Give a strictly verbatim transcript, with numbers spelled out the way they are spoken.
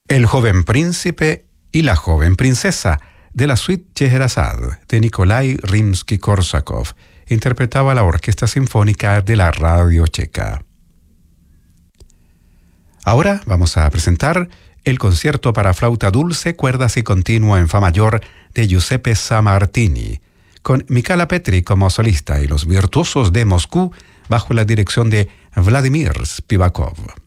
El joven príncipe y la joven princesa, de la suite Scheherazade, de Nikolai Rimsky-Korsakov, interpretaba la Orquesta Sinfónica de la Radio Checa. Ahora vamos a presentar el concierto para flauta dulce, cuerdas y continua en fa mayor de Giuseppe Sammartini, con Michala Petri como solista y los virtuosos de Moscú bajo la dirección de Vladimir Spivakov.